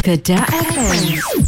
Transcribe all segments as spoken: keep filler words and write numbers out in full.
Kedah F M.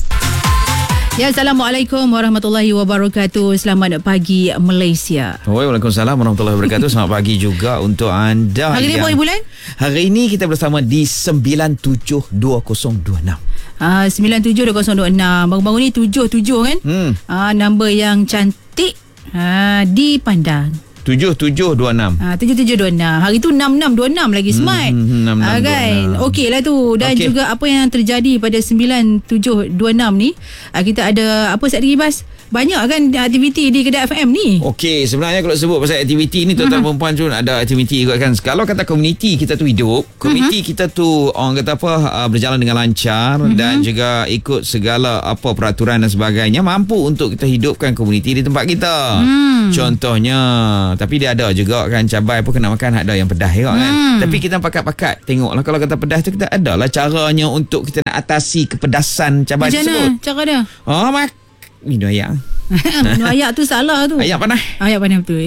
Ya, Assalamualaikum warahmatullahi wabarakatuh. Selamat pagi Malaysia. Waalaikumsalam warahmatullahi wabarakatuh. Selamat pagi juga untuk anda. Hari ni apa bulan? Hari ini kita bersama di sembilan tujuh dua kosong dua enam. Ah, sembilan tujuh dua kosong dua enam. Baru-baru ni tujuh tujuh kan? Hmm. Ah, number yang cantik ah, dipandang. tujuh tujuh dua enam. Ah, tujuh tujuh dua enam. Hari tu enam enam dua enam lagi smart. Hmm, enam enam ah, kan? Okey lah tu. Dan okay. juga apa yang terjadi pada sembilan tujuh dua enam ni, ah, kita ada apa Said Ribas? Banyak kan aktiviti di Kedah F M ni. Okey, sebenarnya kalau sebut pasal aktiviti ni, tuan-tuan uh-huh. perempuan pun ada aktiviti juga kan. Kalau kata komuniti kita tu hidup, komuniti uh-huh. kita tu orang kata apa, uh, berjalan dengan lancar uh-huh. dan juga ikut segala apa peraturan dan sebagainya, mampu untuk kita hidupkan komuniti di tempat kita. Hmm. Contohnya, tapi dia ada juga kan cabai pun kena makan, ada yang pedas juga kan. Hmm. Tapi kita pakat-pakat tengoklah, kalau kata pedas tu kita adalah caranya untuk kita nak atasi kepedasan cabai Macam tersebut. Macam mana cara dia? Oh, mak minum ayak. Minum ayak tu salah tu. Ayak panas. Ayak panas betul.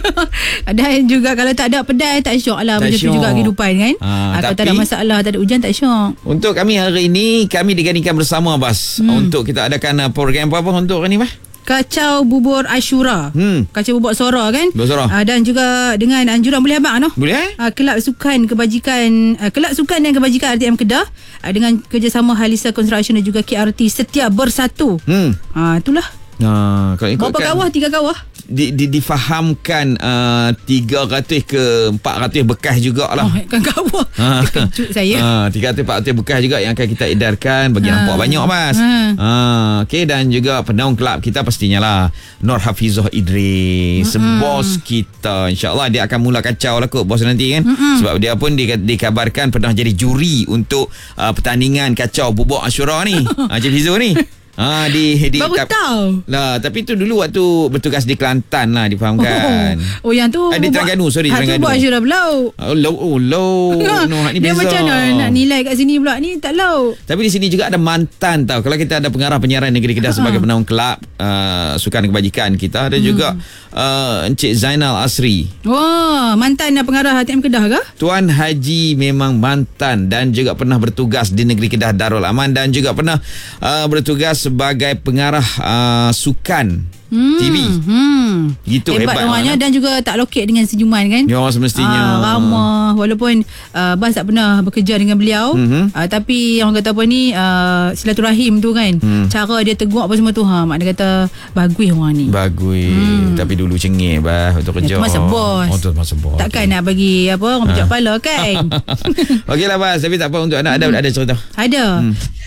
Ha? Dan juga kalau tak ada pedai tak syok lah. Tak macam syok. Tu juga kehidupan kan. Ha, ha, kalau tak ada masalah, tak ada hujan tak syok. Untuk kami hari ini, kami digandingkan bersama Bas hmm. untuk kita adakan program apa-apa untuk hari ni Bas? Kacau bubur Ashura. Hmm. Kacau bubur Sora kan? Bubur Sora. Uh, dan juga dengan anjuran boleh abang no? Boleh. Uh, Kelab Sukan Kebajikan uh, Kelab Sukan dan Kebajikan R T M Kedah uh, dengan kerjasama Halisa Construction dan juga K R T Setia Bersatu. Hmm. Uh, itulah. Nah, kalau ikutkan, berapa kawah? Tiga kawah? Di, di, difahamkan uh, tiga ratus ke empat ratus bekas jugalah. Oh, kan kawah. Ha. Terkejut saya. Ha, tiga ratus empat ratus bekas juga yang akan kita edarkan bagi ha. nampak banyak Mas. Ha. Ha, okey, dan juga penaung kelab kita pastinya lah Nur Hafizah Idris, hmm. bos kita. InsyaAllah dia akan mula kacau lah kot bos nanti kan. Hmm. Sebab dia pun di, dikabarkan pernah jadi juri untuk uh, pertandingan kacau bubur Ashura ni. Encik Fizo ni. Ah di di baru tahu lah, tapi tu dulu waktu bertugas di Kelantan lah difahamkan. Oh, oh yang tu eh, di Terengganu, sorry Terengganu. Terengganu. Tu buat Ashura belau. Oh low, oh low. No, ni dia beza. Macam mana nak nilai kat sini pula ni tak low. Tapi di sini juga ada mantan tau. Kalau kita ada pengarah penyiaran negeri Kedah sebagai penaung kelab uh, sukan kebajikan kita, ada hmm. juga uh, Encik Zainal Asri. Wah, mantan pengarah H T M Kedah ke? Tuan Haji memang mantan dan juga pernah bertugas di negeri Kedah Darul Aman dan juga pernah uh, bertugas sebagai pengarah uh, sukan hmm, T V. Hmm. Gitu hebat, hebat orangnya dan juga tak lokek dengan senyuman kan? Ya, semestinya. Ah, ramah walaupun uh, Bas tak pernah bekerja dengan beliau, mm-hmm. uh, tapi orang kata apa ni, uh, silaturahim tu kan. Hmm. Cara dia tegur apa semua tu, ha, mak dia kata bagus orang ni. Bagus. Hmm. Tapi dulu cengih bah untuk kerja. Ya, masa bos. Oh, tu masa bos. Takkan okay. nak bagi apa orang pejak kepala kan? Okeylah Bas, tapi tak apa, untuk anak ada hmm. ada cerita. Ada. Hmm.